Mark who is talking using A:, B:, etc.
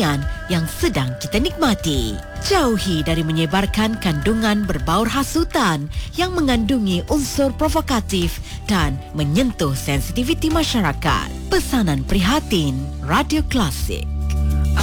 A: tarian yang sedang kita nikmati. Jauhi dari menyebarkan kandungan berbaur hasutan yang mengandungi unsur provokatif dan menyentuh sensitiviti masyarakat. Pesanan prihatin Radio Klasik.